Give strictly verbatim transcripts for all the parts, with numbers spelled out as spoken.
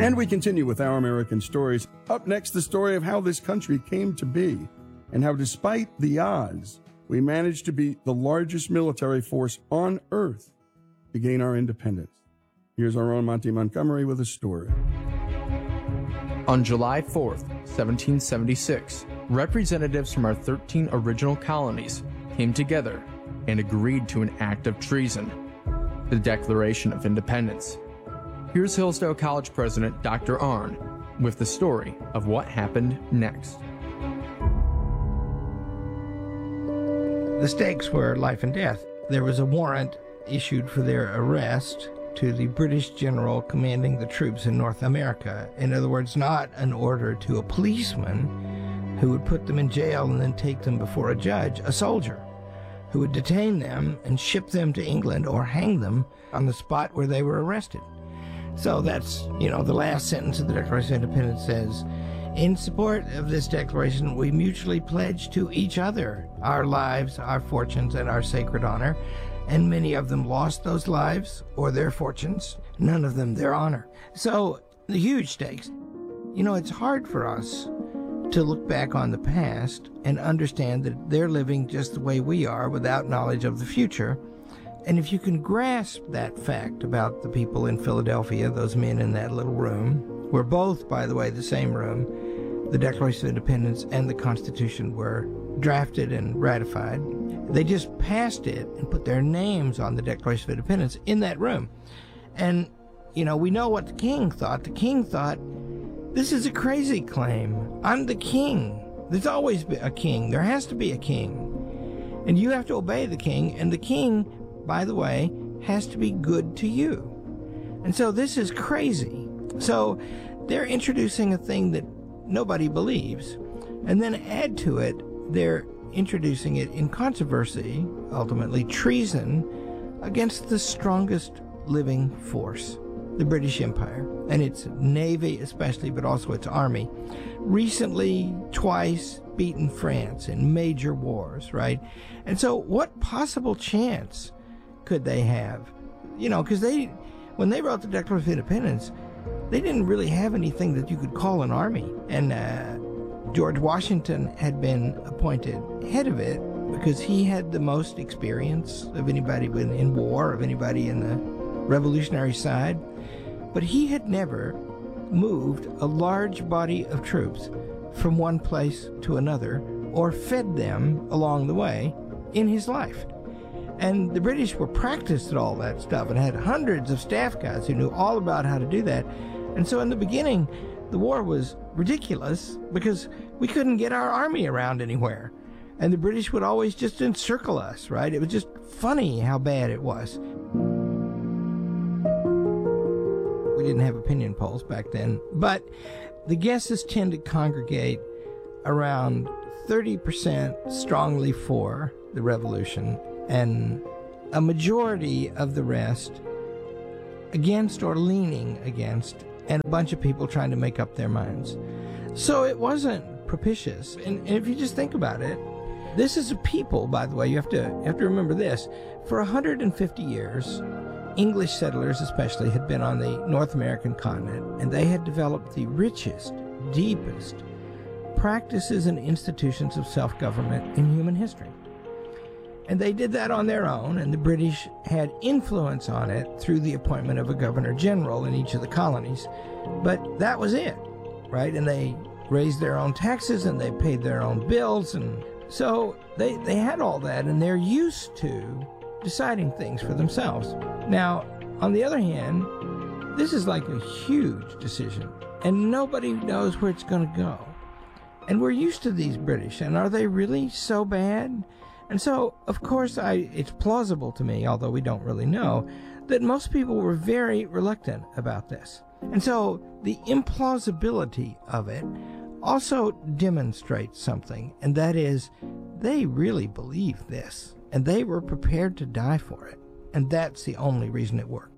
And we continue with Our American Stories. Up next, the story of how this country came to be and how, despite the odds, we managed to be the largest military force on earth to gain our independence. Here's our own Monty Montgomery with a story. On July fourth, seventeen seventy-six, representatives from our thirteen original colonies came together and agreed to an act of treason, the Declaration of Independence. Here's Hillsdale College President Doctor Arnn with the story of what happened next. The stakes were life and death. There was a warrant issued for their arrest to the British general commanding the troops in North America. In other words, not an order to a policeman who would put them in jail and then take them before a judge, a soldier who would detain them and ship them to England or hang them on the spot where they were arrested. So that's, you know, the last sentence of the Declaration of Independence says, in support of this declaration, we mutually pledge to each other our lives, our fortunes, and our sacred honor. And many of them lost those lives or their fortunes, none of them their honor. So the huge stakes. You know, it's hard for us to look back on the past and understand that they're living just the way we are without knowledge of the future. And if you can grasp that fact about the people in Philadelphia, those men in that little room, were both, by the way, the same room, the Declaration of Independence and the Constitution were drafted and ratified. They just passed it and put their names on the Declaration of Independence in that room. And, you know, we know what the king thought. The king thought, this is a crazy claim. I'm the king. There's always been a king. There has to be a king. And you have to obey the king. And the king, by the way, has to be good to you. And so this is crazy. So they're introducing a thing that nobody believes. And then add to it, they're introducing it in controversy, ultimately treason, against the strongest living force, the British Empire, and its navy especially, but also its army. Recently, twice beaten France in major wars, right? And so what possible chance could they have? You know, because they, when they wrote the Declaration of Independence, they didn't really have anything that you could call an army. And uh, George Washington had been appointed head of it because he had the most experience of anybody in war, of anybody in the revolutionary side. But he had never moved a large body of troops from one place to another or fed them along the way in his life. And the British were practiced at all that stuff and had hundreds of staff guys who knew all about how to do that. And so in the beginning, the war was ridiculous because we couldn't get our army around anywhere. And the British would always just encircle us, right? It was just funny how bad it was. We didn't have opinion polls back then, but the guesses tend to congregate around thirty percent strongly for the revolution and a majority of the rest against or leaning against, and a bunch of people trying to make up their minds. So it wasn't propitious. And, and if you just think about it, this is a people, by the way, you have to you have to remember this. For one hundred fifty years, English settlers especially had been on the North American continent, and they had developed the richest, deepest practices and institutions of self-government in human history. And they did that on their own, and the British had influence on it through the appointment of a governor general in each of the colonies. But that was it, right? And they raised their own taxes, and they paid their own bills, and so they, they had all that, and they're used to deciding things for themselves. Now, on the other hand, this is like a huge decision, and nobody knows where it's going to go. And we're used to these British, and are they really so bad? And so, of course, I, it's plausible to me, although we don't really know, that most people were very reluctant about this. And so the implausibility of it also demonstrates something, and that is they really believe this, and they were prepared to die for it. And that's the only reason it worked.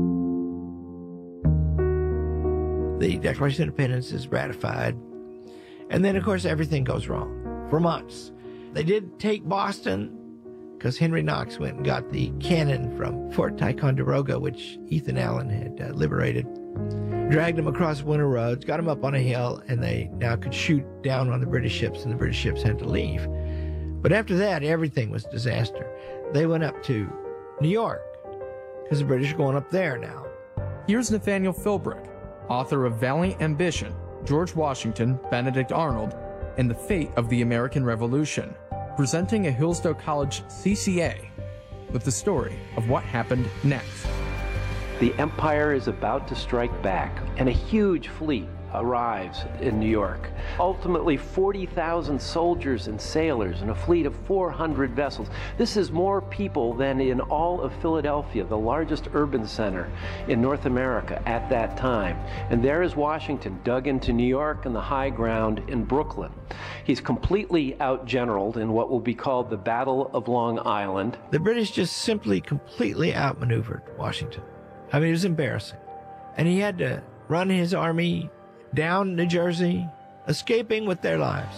The Declaration of Independence is ratified, and then, of course, everything goes wrong for months. They did take Boston because Henry Knox went and got the cannon from Fort Ticonderoga, which Ethan Allen had uh, liberated. dragged them across winter roads, got them up on a hill, and they now could shoot down on the British ships, and the British ships had to leave. But after that, everything was disaster. They went up to New York, because the British are going up there now. Here's Nathaniel Philbrick, author of Valiant Ambition, George Washington, Benedict Arnold, and the Fate of the American Revolution, presenting a Hillsdale College C C A with the story of what happened next. The Empire is about to strike back, and a huge fleet arrives in New York. Ultimately, forty thousand soldiers and sailors and a fleet of four hundred vessels. This is more people than in all of Philadelphia, the largest urban center in North America at that time. And there is Washington, dug into New York and the high ground in Brooklyn. He's completely outgeneraled in what will be called the Battle of Long Island. The British just simply completely outmaneuvered Washington. I mean, it was embarrassing. And he had to run his army down New Jersey, escaping with their lives.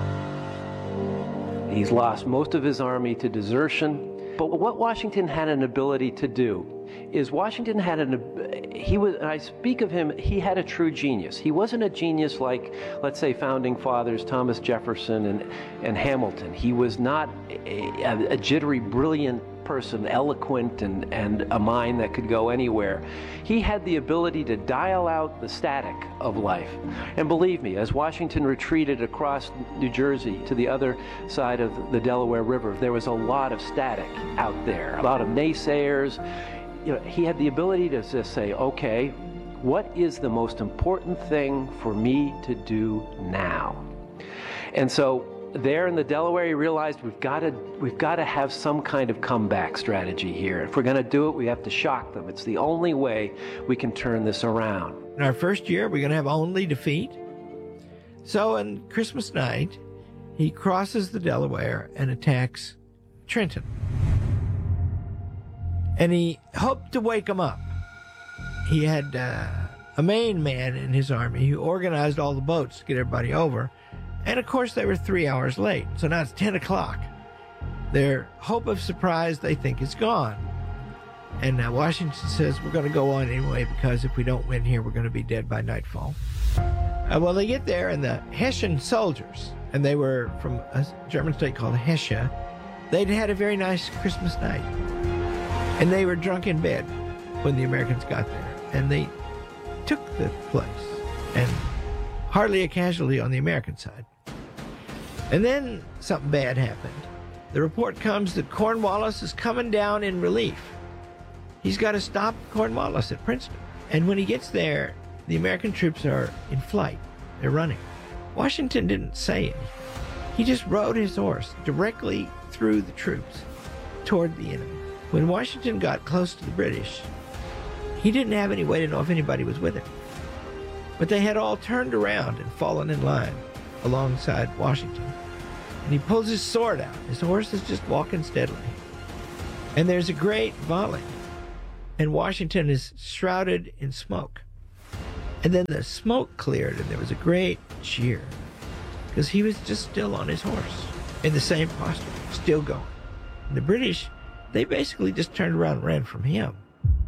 He's lost most of his army to desertion. But what Washington had an ability to do is Washington had an, he was, and I speak of him, he had a true genius. He wasn't a genius like, let's say, founding fathers Thomas Jefferson and, and Hamilton. He was not a, a, a jittery, brilliant person, eloquent and, and a mind that could go anywhere. He had the ability to dial out the static of life. And believe me, as Washington retreated across New Jersey to the other side of the Delaware River, there was a lot of static out there, a lot of naysayers. You know, he had the ability to just say, okay, what is the most important thing for me to do now? And so there in the Delaware, he realized we've got to we've got to have some kind of comeback strategy here. If we're going to do it, we have to shock them. It's the only way we can turn this around. In our first year, we're going to have only defeat. So on Christmas night, he crosses the Delaware and attacks Trenton. And he hoped to wake them up. He had uh, a Maine man in his army who organized all the boats to get everybody over. And of course, they were three hours late. So now it's ten o'clock. Their hope of surprise, they think, is gone. And uh, Washington says, we're going to go on anyway, because if we don't win here, we're going to be dead by nightfall. Uh, well, they get there, and the Hessian soldiers, and they were from a German state called Hessia, they'd had a very nice Christmas night. And they were drunk in bed when the Americans got there. And they took the place. And hardly a casualty on the American side. And then something bad happened. The report comes that Cornwallis is coming down in relief. He's got to stop Cornwallis at Princeton. And when he gets there, the American troops are in flight. They're running. Washington didn't say anything. He just rode his horse directly through the troops toward the enemy. When Washington got close to the British, he didn't have any way to know if anybody was with him. But they had all turned around and fallen in line alongside Washington. And he pulls his sword out. His horse is just walking steadily. And there's a great volley. And Washington is shrouded in smoke. And then the smoke cleared, and there was a great cheer. Because he was just still on his horse, in the same posture, still going. And the British, they basically just turned around and ran from him.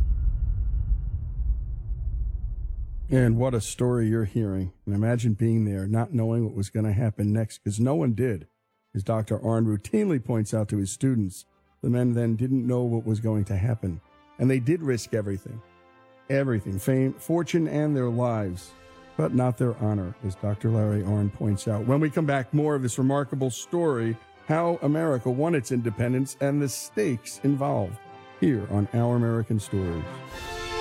And what a story you're hearing. And imagine being there, not knowing what was going to happen next, because no one did. As Doctor Arnn routinely points out to his students, the men then didn't know what was going to happen. And they did risk everything. Everything. Fame, fortune, and their lives. But not their honor, as Doctor Larry Arnn points out. When we come back, more of this remarkable story, how America won its independence and the stakes involved, here on Our American Stories.